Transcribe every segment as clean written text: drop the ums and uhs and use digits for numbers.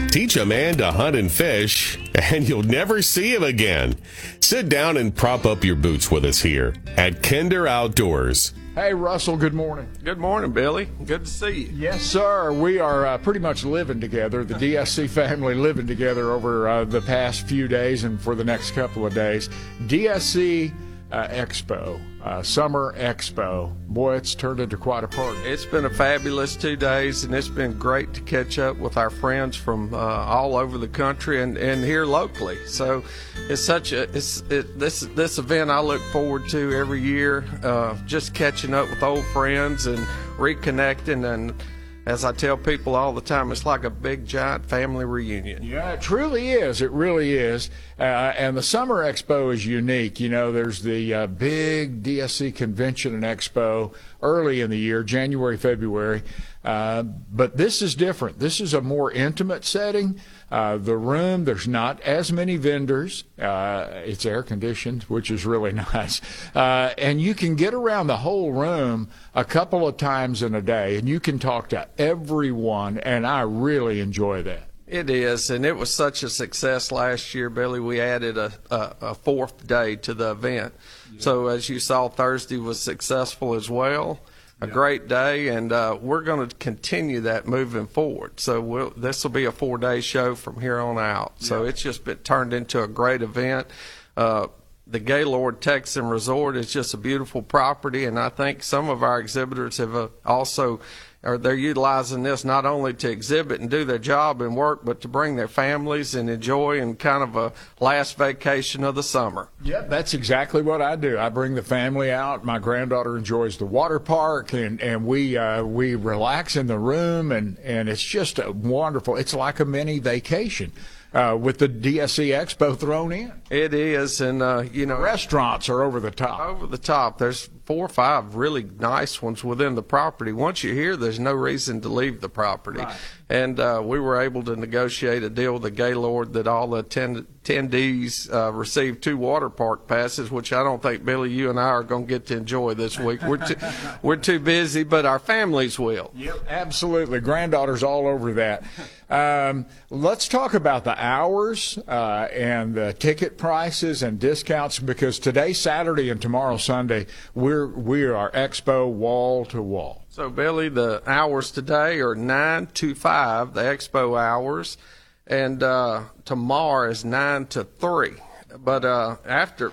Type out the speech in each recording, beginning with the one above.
Teach a man to hunt and fish, and you'll never see him again. Sit down and prop up your boots with us here at Kinder Outdoors. Hey, Russell, good morning. Good morning, Billy. Good to see you. Yes, sir. We are pretty much living together, the DSC family living together over the past few days and for the next couple of days. DSC Expo, Summer Expo. Boy, it's turned into quite a party. It's been a fabulous 2 days, and it's been great to catch up with our friends from all over the country and here locally. So it's such a this event I look forward to every year, just catching up with old friends and reconnecting. And as I tell people all the time, it's like a big, giant family reunion. Yeah, it truly is. It really is. And the Summer Expo is unique. You know, there's the big DSC Convention and Expo early in the year, January, February. But this is different. This is a more intimate setting. The room, there's not as many vendors. It's air conditioned, which is really nice. And you can get around the whole room a couple of times in a day, and you can talk to everyone, and I really enjoy that. It is, and it was such a success last year, Billy. We added a fourth day to the event. Yeah. So as you saw, Thursday was successful as well. A great day, and we're going to continue that moving forward. So this will be a 4-day show from here on out. So it's just been turned into a great event. The Gaylord Texan Resort is just a beautiful property, and I think some of our exhibitors have they're utilizing this not only to exhibit and do their job and work, but to bring their families and enjoy and kind of a last vacation of the summer. Yep, that's exactly what I do. I bring the family out. My granddaughter enjoys the water park, and we relax in the room, and it's just a wonderful. It's like a mini vacation. With the DSC Expo thrown in. It is, and restaurants are over the top. Over the top. There's 4 or 5 really nice ones within the property. Once you're here, there's no reason to leave the property. Right. And we were able to negotiate a deal with the Gaylord that all the attendees receive 2 water park passes, which I don't think, Billy, you and I are going to get to enjoy this week. We're too busy, but our families will. Yep, absolutely. Granddaughters all over that. Let's talk about the hours and the ticket prices and discounts, because today, Saturday, and tomorrow, Sunday, we are Expo wall to wall. So, Billy, the hours today are 9 to 5, the Expo hours, and tomorrow is 9 to 3. But after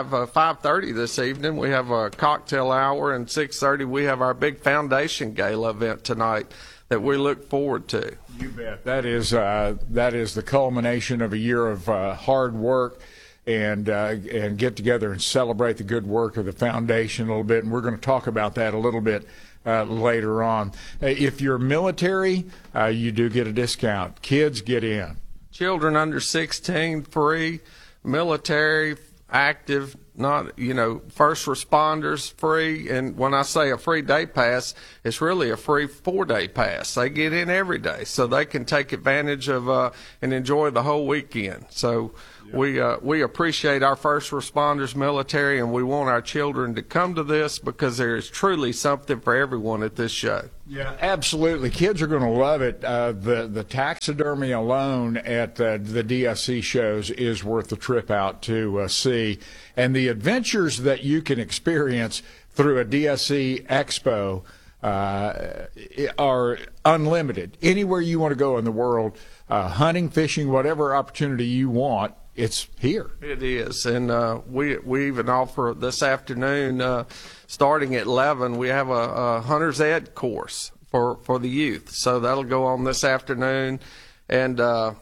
5:30 this evening, we have a cocktail hour, and 6:30 we have our big Foundation Gala event tonight that we look forward to. You bet. That is the culmination of a year of hard work, and get together and celebrate the good work of the foundation a little bit, and we're going to talk about that a little bit later on. If you're military, you do get a discount. Kids get in. Children under 16 free. Military, active, not, first responders free. And when I say a free day pass, it's really a free 4-day pass. They get in every day, so they can take advantage of and enjoy the whole weekend. So we appreciate our first responders, military, and we want our children to come to this, because there is truly something for everyone at this show. Yeah, absolutely. Kids are going to love it. The taxidermy alone at the DSC shows is worth the trip out to see. And the adventures that you can experience through a DSC Expo are unlimited. Anywhere you want to go in the world, hunting, fishing, whatever opportunity you want, it's here. It is, and we even offer this afternoon, starting at 11, we have a hunter's ed course for the youth. So that'll go on this afternoon, and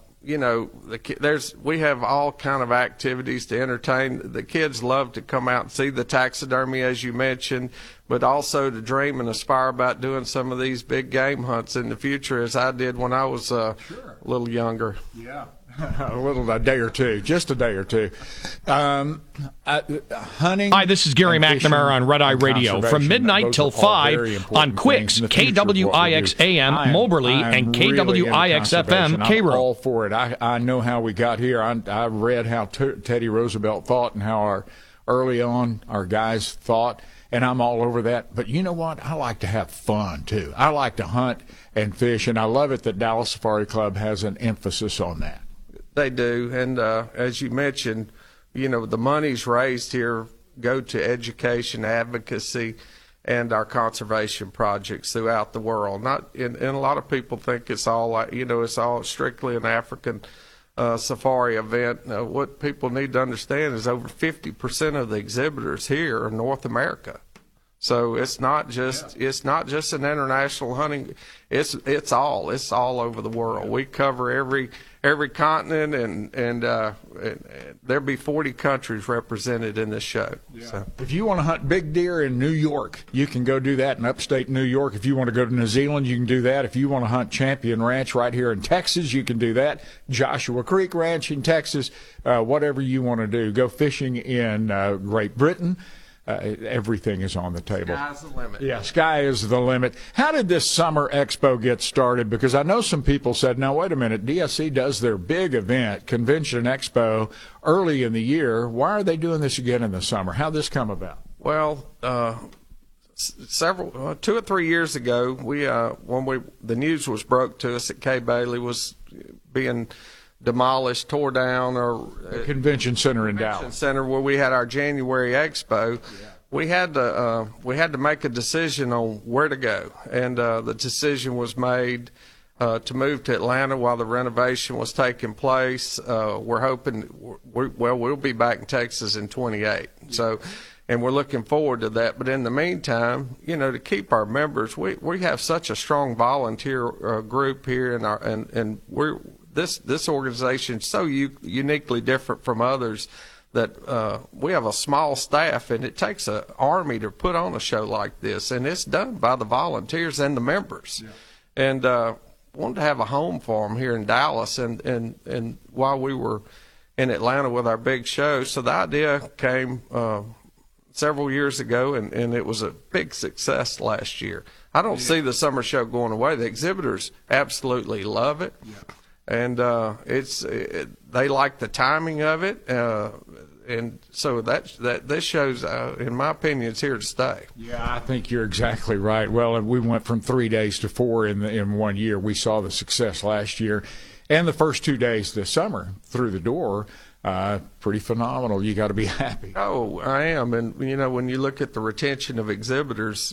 we have all kind of activities to entertain. The kids love to come out and see the taxidermy, as you mentioned, but also to dream and aspire about doing some of these big game hunts in the future, as I did when I was a little younger. Yeah. A day or two, just a day or two. Hunting. Hi, this is Gary McNamara on Red Eye Radio from midnight till 5 on Quicks, KWIX AM, Moberly, and KWIX FM, Cairo. I'm all for it. I know how we got here. I read how Teddy Roosevelt thought and how early on our guys thought, and I'm all over that. But you know what? I like to have fun, too. I like to hunt and fish, and I love it that Dallas Safari Club has an emphasis on that. They do, and as you mentioned, you know, the monies raised here go to education, advocacy, and our conservation projects throughout the world. And a lot of people think it's all, you know, it's all strictly an African safari event. What people need to understand is over 50% of the exhibitors here are North America. So it's not just an international hunting. It's all over the world. We cover every continent, and there'll be 40 countries represented in this show. Yeah. So. If you want to hunt big deer in New York, you can go do that in upstate New York. If you want to go to New Zealand, you can do that. If you want to hunt Champion Ranch right here in Texas, you can do that. Joshua Creek Ranch in Texas, whatever you want to do. Go fishing in Great Britain. Everything is on the table. Sky's the limit. Yeah, sky is the limit. How did this summer expo get started? Because I know some people said, now, wait a minute, DSC does their big event, Convention Expo, early in the year. Why are they doing this again in the summer? How did this come about? Well, 2 or 3 years ago, when the news was broke to us that Kay Bailey was being demolished, tore down, or the convention center in Dallas. Center where we had our January expo. Yeah. We had to make a decision on where to go, and the decision was made to move to Atlanta while the renovation was taking place. We're hoping we'll be back in Texas in 28. So. And we're looking forward to that. But in the meantime, you know, to keep our members, we have such a strong volunteer group here, and we're this organization is so uniquely different from others that we have a small staff, and it takes an army to put on a show like this, and it's done by the volunteers and the members. Yeah. And wanted to have a home for them here in Dallas, and while we were in Atlanta with our big show, so the idea came several years ago, and it was a big success last year. I don't see the summer show going away. The exhibitors absolutely love it, and they like the timing of it, and so that this show's, in my opinion, it's here to stay. Yeah, I think you're exactly right. Well, and we went from 3 days to 4 in 1 year. We saw the success last year, and the first 2 days this summer through the door. Pretty phenomenal. You got to be happy. Oh, I am. And, you know, when you look at the retention of exhibitors,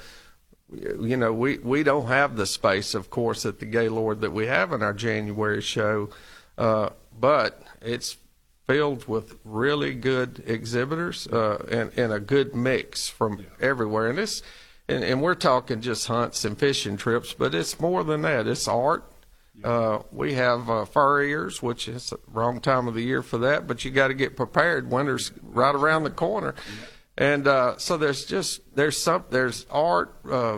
you know, we don't have the space, of course, at the Gaylord that we have in our January show, but it's filled with really good exhibitors and a good mix from everywhere. And we're talking just hunts and fishing trips, but it's more than that. It's art. We have furriers, which is the wrong time of the year for that, but you got to get prepared. Winter's right around the corner, and so there's art.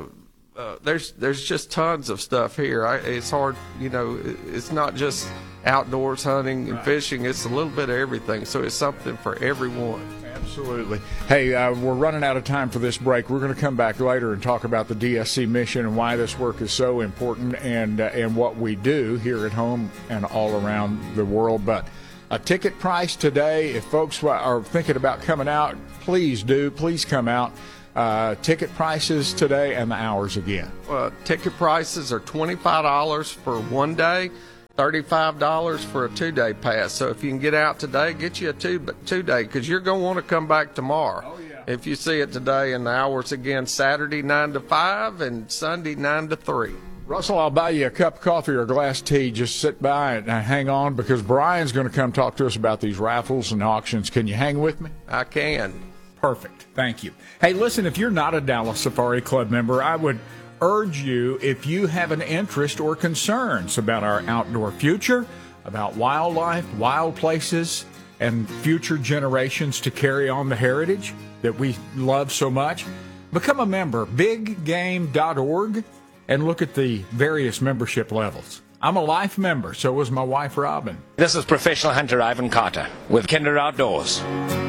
There's just tons of stuff here. It's hard, you know. It's not just outdoors hunting and fishing. It's a little bit of everything. So it's something for everyone. Absolutely. Hey, we're running out of time for this break. We're going to come back later and talk about the DSC mission and why this work is so important and what we do here at home and all around the world. But a ticket price today, if folks are thinking about coming out, please come out. Ticket prices today and the hours again. Ticket prices are $25 for 1 day. $35 for a 2-day pass. So if you can get out today, get you a two-day, because you're going to want to come back tomorrow. Oh, yeah. If you see it today, and the hours again, Saturday 9 to 5 and Sunday 9 to 3. Russell, I'll buy you a cup of coffee or a glass of tea. Just sit by and hang on, because Brian's going to come talk to us about these raffles and auctions. Can you hang with me? I can. Perfect. Thank you. Hey, listen, if you're not a Dallas Safari Club member, I would urge you, if you have an interest or concerns about our outdoor future, about wildlife, wild places, and future generations to carry on the heritage that we love so much, become a member, biggame.org, and look at the various membership levels. I'm a life member, so was my wife, Robin. This is professional hunter Ivan Carter with Kinder Outdoors.